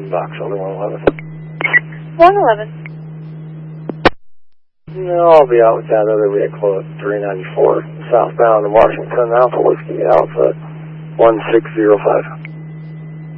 box, only 111. 111. No, I'll be out with that other vehicle at 394 southbound in Washington, Alpha Whiskey Alpha 1605.